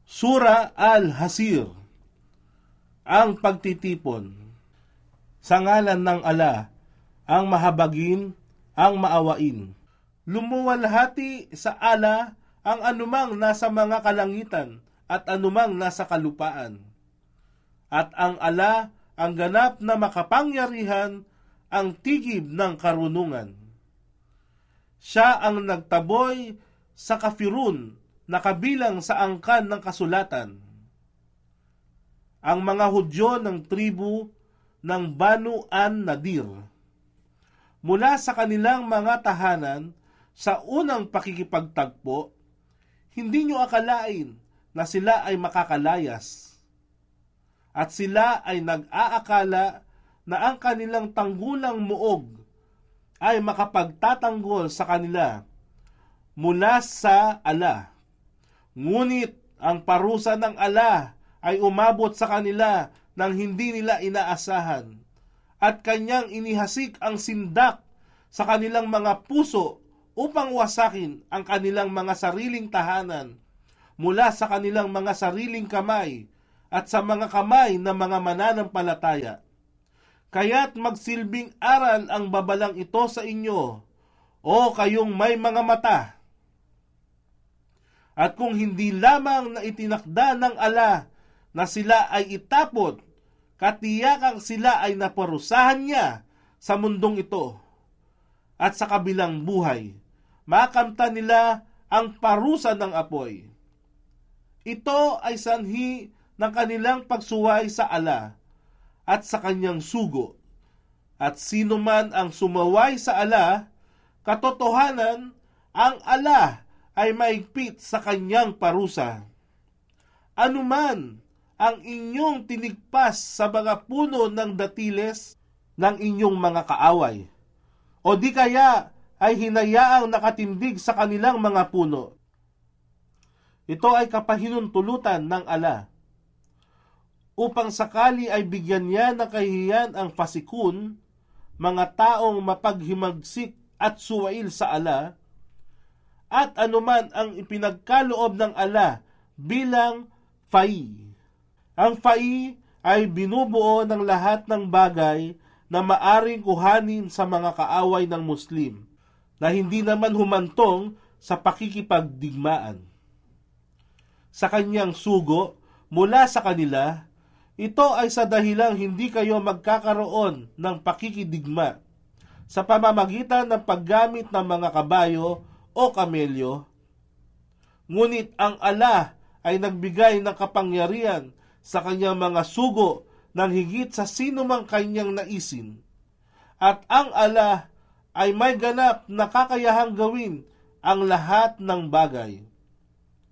Sura Al-Hasir, ang pagtitipon. Sa ngalan ng Ala, ang mahabagin, ang maawain. Lumuwalhati sa Ala ang anumang nasa mga kalangitan at anumang nasa kalupaan. At ang Ala ang ganap na makapangyarihan, ang tigib ng karunungan. Siya ang nagtaboy sa kafirun na kabilang sa angkan ng kasulatan. Ang mga Hudyo ng tribu ng Banu an-Nadir. Mula sa kanilang mga tahanan sa unang pakikipagtagpo, hindi nyo akalain na sila ay makakalayas. At sila ay nag-aakala na ang kanilang tanggulang muog ay makapagtatanggol sa kanila mula sa Ala. Ngunit ang parusa ng Ala ay umabot sa kanila nang hindi nila inaasahan, at kanyang inihasik ang sindak sa kanilang mga puso upang wasakin ang kanilang mga sariling tahanan mula sa kanilang mga sariling kamay at sa mga kamay ng mga mananampalataya. Kaya't magsilbing aral ang babalang ito sa inyo, o kayong may mga mata. At kung hindi lamang na itinakda ng Ala na sila ay itapon, katiyakang sila ay naparusahan niya sa mundong ito. At sa kabilang buhay, makamta nila ang parusa ng apoy. Ito ay sanhi ng kanilang pagsuway sa Ala at sa kanyang sugo. At sino man ang sumaway sa Ala, katotohanan, ang Ala ay maigpit sa kanyang parusa. Anuman ang inyong tinigpas sa mga puno ng datiles ng inyong mga kaaway, o di kaya ay hinayaang nakatindig sa kanilang mga puno, ito ay kapahinuntulutan ng Ala, upang sakali ay bigyan niya ng kahihiyan ang fasikun, mga taong mapaghimagsik at suwail sa Ala, at anuman ang ipinagkaloob ng Ala bilang fai. Ang fai ay binubuo ng lahat ng bagay na maaring kuhanin sa mga kaaway ng Muslim na hindi naman humantong sa pakikipagdigmaan. Sa kanyang sugo mula sa kanila, ito ay sa dahilang hindi kayo magkakaroon ng pakikidigma sa pamamagitan ng paggamit ng mga kabayo o kamelyo. Ngunit ang Ala ay nagbigay ng kapangyarihan sa kanyang mga sugo ng higit sa sino mang kanyang naisin. At ang Ala ay may ganap na kakayahang gawin ang lahat ng bagay.